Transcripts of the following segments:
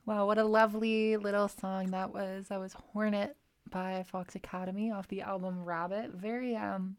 Wow, what a lovely little song that was. That was Hornet by Fox Academy off the album Rabbit. Very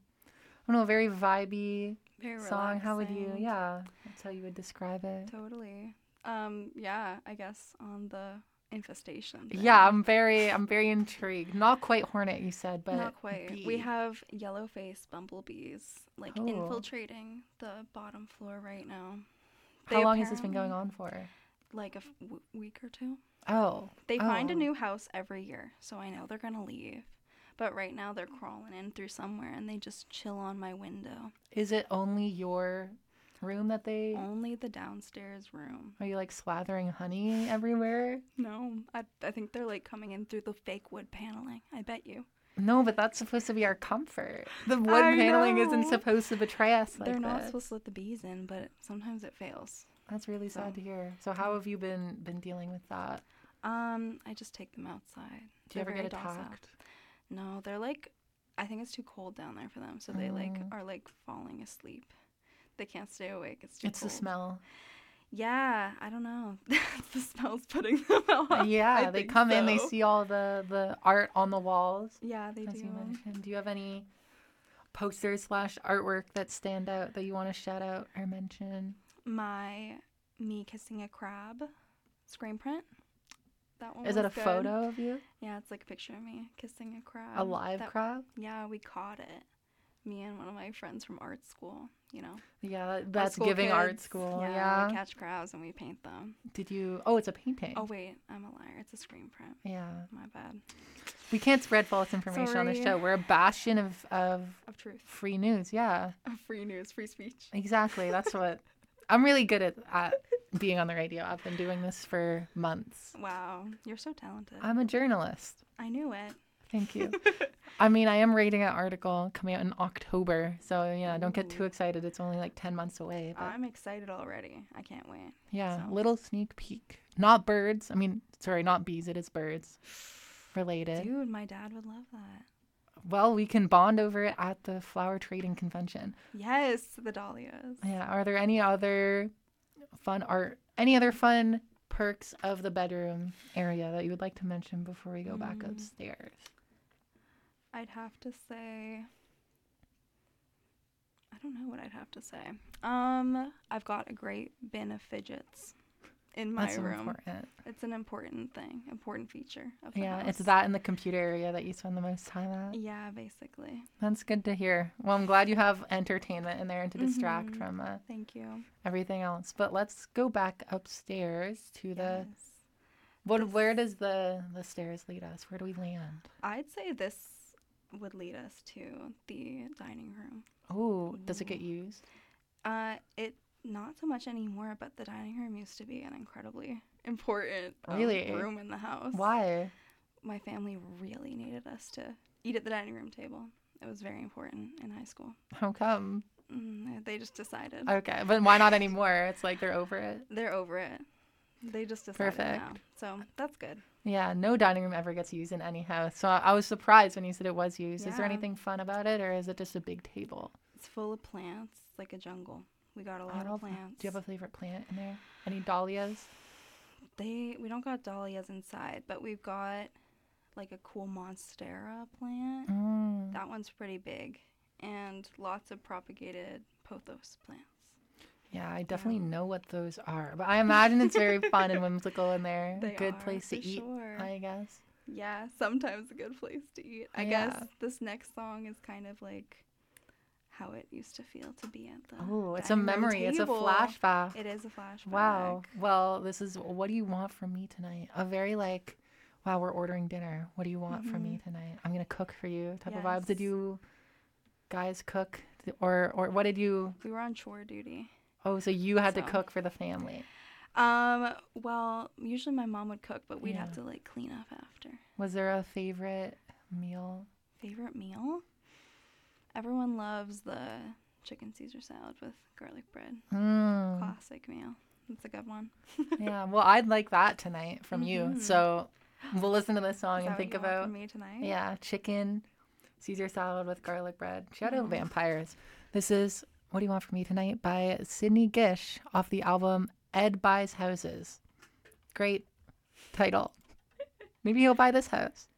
I don't know, very vibey Very song. How would you, relaxing. yeah, that's how you would describe it. Totally. Yeah, I guess on the infestation Yeah, thing. I'm very intrigued. Not quite Hornet, you said, but Not quite. We bee. have yellow face bumblebees like Oh. infiltrating the bottom floor right now. They How long has this been going apparently on for? like a week or two. Oh. They find a Oh. new house every year, so I know they're gonna leave. But right now they're crawling in through somewhere and they just chill on my window. Is it only your room that they Only the downstairs room. are you like slathering honey everywhere? No, I think they're like coming in through the fake wood paneling. I bet you. No, but that's supposed to be our comfort. The wood I paneling isn't know. supposed to betray us They're like not supposed this. to let the bees in, but sometimes it fails. That's really So, sad to hear. So how have you been dealing with that? I just take them outside. Do you They're ever get very docile. attacked? No, they're like, I think it's too cold down there for them, so they like Mm, are like falling asleep. They can't stay awake. It's too it's the cold. smell. Yeah, I don't know. The smell's putting them off. I Yeah, they think come in, they so. see all the art on the walls, Yeah, they as do. you mentioned. Do you have any posters slash artwork that stand out that you want to shout out or mention? My me kissing a crab screen print. That one Is was that a good. photo of you? Yeah, it's like a picture of me kissing a A crab. live That crab? yeah, we caught it. Me and one of my friends from art school. You know, Yeah, we're that's school giving art kids. school. Yeah, we Yeah. catch crabs and we paint them. Did you? Oh, it's a Oh painting. wait, I'm a liar. It's a screen print. Yeah. My bad. We can't spread false information on the Sorry. show. We're a bastion of Of truth. free news. Yeah, Of free news, free speech. exactly. That's what I'm really good at being on the radio. I've been doing this for months. Wow, you're so talented. I'm a journalist. I knew it. Thank you. I mean, I am reading an article coming out in October. So, yeah, don't get too Ooh. excited. It's only like 10 months away. But I'm excited already. I can't wait. yeah, So, little sneak peek. Not birds. I mean, sorry, not bees. It is birds related. dude, my dad would love that. Well, we can bond over it at the flower trading convention. Yes, the dahlias. Yeah. Are there any other fun art, any other fun perks of the bedroom area that you would like to mention before we go back Mm, upstairs? I'd have to say, I don't know what I'd have to say. I've got a great bin of fidgets in my That's room. important. It's an important thing, important feature of the Yeah, house. it's that in the computer area that you spend the most time at. Yeah, basically. That's good to hear. Well, I'm glad you have entertainment in there to distract Mhm. from Thank you. everything else. But let's go back upstairs to the Yes. what? This, Where does the stairs lead us? Where do we land? I'd say this would lead us to the dining room. Oh, does it get Ooh. used? It not so much anymore, but the dining room used to be an incredibly important Really? room in the house. Why? My family really needed us to eat at the dining room table. It was very important in high school. How come? They just decided. Okay, but why not anymore? It's like they're over it. They're over it. They just decided now. Perfect. So that's good. Yeah, no dining room ever gets used in any house. So I was surprised when you said it was used. Is there Yeah. anything fun about it, or is it just a big table? It's full of plants, like a jungle. We got a I lot love of that. plants. Do you have a favorite plant in there? Any dahlias? We don't got dahlias inside, but we've got like a cool monstera plant. Mm. That one's pretty big, and lots of propagated pothos plants. Yeah, I Yeah. definitely know what those are, but I imagine it's very fun and whimsical in there. They Good are, place for to eat, sure. I guess. Yeah, sometimes a good place to eat. I Yeah. guess this next song is kind of like how it used to feel to be at the Oh, it's a dining room memory. It's a table. flashback. It is a flashback. Wow. Well, this is what do you want from me tonight? A very like, wow, we're ordering dinner. What do you want from me tonight? I'm gonna cook for you type of vibes. Did Yes. you guys cook, or what did you? We were on chore duty. Oh, so you had to So. cook for the family. Well, usually my mom would cook, but we'd have Yeah. to like clean up after. Was there a favorite meal? Favorite meal? Everyone loves the chicken Caesar salad with garlic bread. Mm. Classic meal. That's a good one. Yeah. Well, I'd like that tonight from you. Mhm. So we'll listen to this song Is and that think what you want about from me tonight? yeah, chicken, Caesar salad with garlic bread. Shout out Mhm. vampires. This is What Do You Want From Me Tonight by Sydney Gish off the album Ed Buys Houses. Great title. Maybe he'll buy this house.